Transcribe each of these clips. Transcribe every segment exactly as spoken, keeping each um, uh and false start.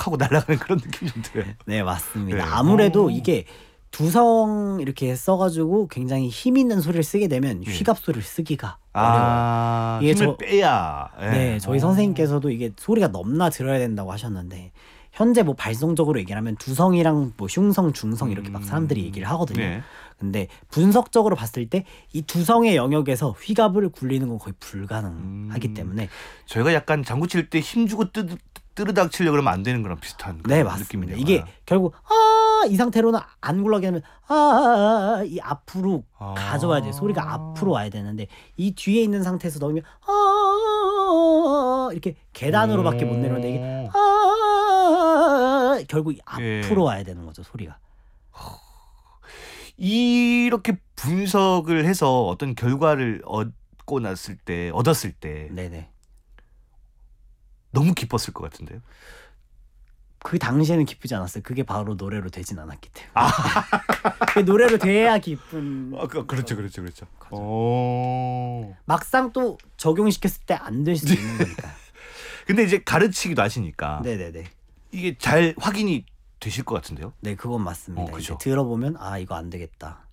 하고 날아가는 그런 느낌이 좀 들어요. 네, 맞습니다. 네. 아무래도 오. 이게 두성 이렇게 써가지고 굉장히 힘 있는 소리를 쓰게 되면 예. 휘갑 소리를 쓰기가 어려워요. 아, 이게 힘을 저- 빼야. 예. 네, 저희 오. 선생님께서도 이게 소리가 넘나 들어야 된다고 하셨는데 현재 뭐 발성적으로 얘기하면 두성이랑 뭐 흉성, 중성 이렇게 막 사람들이 얘기를 하거든요. 네. 근데 분석적으로 봤을 때 이 두성의 영역에서 휘갑을 굴리는 건 거의 불가능하기 음. 때문에 저희가 약간 장구 칠 때 힘 주고 뜨, 뜨르닥 치려고 그러면 안 되는 거랑 비슷한 네, 그런 맞습니다. 느낌이네요. 이게 결국 아 이 상태로는 안 굴러게 하면 아 이 앞으로 아. 가져와야 돼. 소리가 앞으로 와야 되는데 이 뒤에 있는 상태에서 넣으면 아 이렇게 계단으로밖에 못 내려오는데 이게 아 결국 예. 앞으로 와야 되는 거죠, 소리가. 이렇게 분석을 해서 어떤 결과를 얻고 났을 때 얻었을 때 네네. 너무 기뻤을 것 같은데요. 그 당시에는 기쁘지 않았어요. 그게 바로 노래로 되진 않았기 때문에. 아. 그 노래로 돼야 기쁜. 아, 그, 그렇죠, 그렇죠, 그렇죠. 거죠. 오. 막상 또 적용시켰을 때 안 될 수도 있는 거니까요. 근데 이제 가르치기도 하시니까 네네네. 이게 잘 확인이 되실 것 같은데요. 네, 그건 맞습니다. 어, 그죠. 이제 들어보면 아 이거 안 되겠다.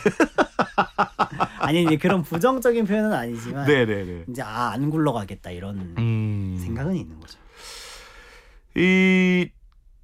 아니 이제 그런 부정적인 표현은 아니지만 네네네. 이제 아 안 굴러가겠다 이런 음. 생각은 있는 거죠. 이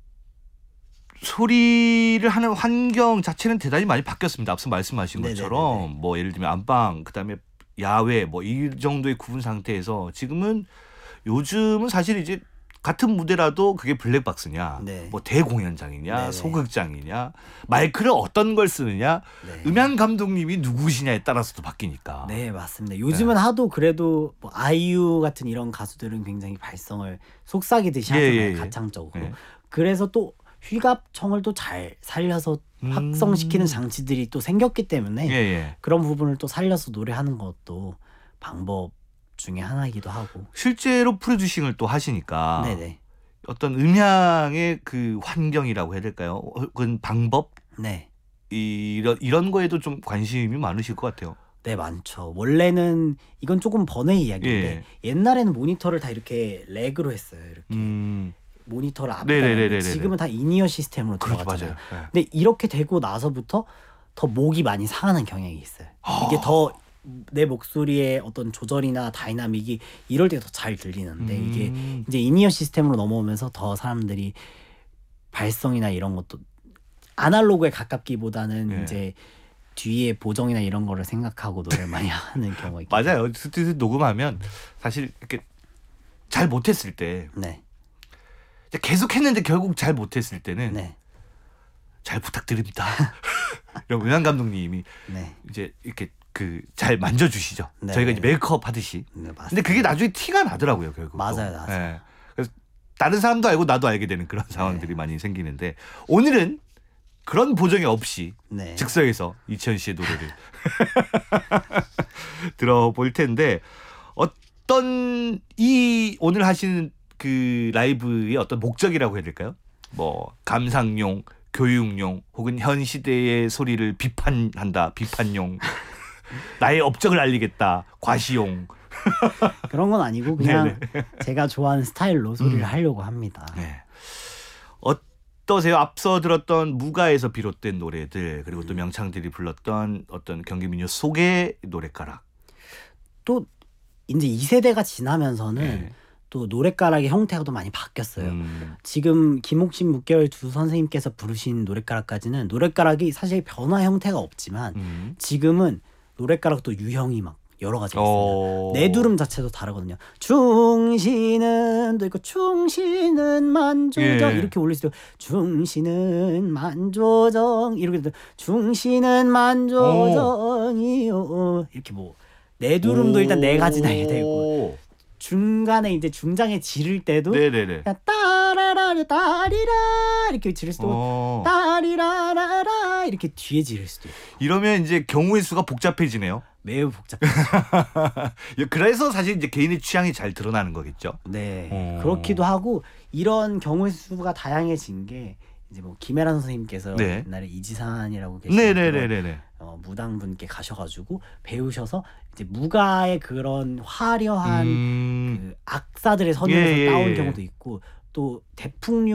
소리를 하는 환경 자체는 대단히 많이 바뀌었습니다. 앞서 말씀하신 네네네네. 것처럼 뭐 예를 들면 안방, 그다음에 야외 뭐 이 정도의 구분 상태에서 지금은 요즘은 사실 이제 같은 무대라도 그게 블랙박스냐, 네. 뭐 대공연장이냐, 네네. 소극장이냐, 마이크를 어떤 걸 쓰느냐, 네. 음향 감독님이 누구시냐에 따라서도 바뀌니까. 네, 맞습니다. 요즘은 하도 그래도 뭐 아이유 같은 이런 가수들은 굉장히 발성을 속삭이듯이 예, 하잖아요. 예, 예. 가창적으로. 네. 그래서 또 휘갑청을 또 잘 살려서 음. 확성시키는 장치들이 또 생겼기 때문에 예, 예. 그런 부분을 또 살려서 노래하는 것도 방법 중에 하나이기도 하고. 실제로 프로듀싱을 또 하시니까 네네. 어떤 음향의 그 환경이라고 해야 될까요? 혹은 방법 네. 이런 이런 거에도 좀 관심이 많으실 것 같아요. 네, 많죠. 원래는 이건 조금 번외 이야기인데 예. 옛날에는 모니터를 다 이렇게 렉으로 했어요. 이렇게 음, 모니터를 네네네네네. 앞에. 지금은 다 인이어 시스템으로 그렇죠, 들어가잖아요. 맞아요. 예. 근데 이렇게 되고 나서부터 더 목이 많이 상하는 경향이 있어요. 이게 아. 더 내 목소리의 어떤 조절이나 다이나믹이 이럴 때 더 잘 들리는데 음. 이게 이제 인이어 시스템으로 넘어오면서 더 사람들이 발성이나 이런 것도 아날로그에 가깝기보다는 예. 이제 뒤에 보정이나 이런 거를 생각하고 노래를 많이 하는 경우가 있고. 맞아요. 스튜디오 녹음하면 사실 이렇게 잘 못했을 때 네. 이제 계속 했는데 결국 잘 못했을 때는 네. 잘 부탁드립니다. 이런 음향 감독님이 네. 이제 이렇게 그 잘 만져주시죠. 네. 저희가 이제 메이크업 하듯이. 네, 맞습니다. 근데 그게 나중에 티가 나더라고요, 결국. 맞아요, 맞아요. 예. 그래서 다른 사람도 알고 나도 알게 되는 그런 상황들이 네. 많이 생기는데 오늘은 그런 보정이 없이 네. 즉석에서 이치현 씨의 노래를 들어볼 텐데 어떤 이 오늘 하시는 그 라이브의 어떤 목적이라고 해야 될까요? 뭐 감상용, 교육용 혹은 현 시대의 소리를 비판한다, 비판용, 나의 업적을 알리겠다, 과시용. 그런 건 아니고 그냥 네네. 제가 좋아하는 스타일로 소리를 음. 하려고 합니다. 네. 어떠세요? 앞서 들었던 무가에서 비롯된 노래들 그리고 또 명창들이 불렀던 어떤 경기민요 속의 노랫가락. 또 이제 이 세대가 지나면서는 네. 또 노랫가락의 형태가 또 많이 바뀌었어요. 음. 지금 김옥신 묵계열 두 선생님께서 부르신 노랫가락까지는 노랫가락이 사실 변화 형태가 없지만 음. 지금은 노랫가락도 유형이 막 여러 가지가 있습니다. 어. 내두름 자체도 다르거든요. 중시는 또 있고 중시는 만조정 예. 이렇게 올릴 수도 있고 중시는 만조정 이렇게 도 중시는 만조정이요 이렇게 뭐 내두름도 일단 네 가지나 해야 되고 중간에 이제 중장에 지를 때도 네네네. 그냥 따라라라 따리라 이렇게 지를 수도 있고 어. 따리라라라 이렇게 뒤에 지를 수도 있고 이러면 이제 경우의 수가 복잡해지네요. 매우 복잡해요. 그래서 사실 이제 개인의 취향이 잘 드러나는 거겠죠. 네. 어. 그렇기도 하고 이런 경우의 수가 다양해진 게 이제 뭐 김혜란 선생님께서 네. 옛날에 이지산이라고 계시는 네네네네네. 어, 무당분께 가셔가지고 배우셔서 이제 무가의 그런 화려한 음. 그 악사들의 선율에서 예, 예, 따온 예. 경우도 있고 또 대풍류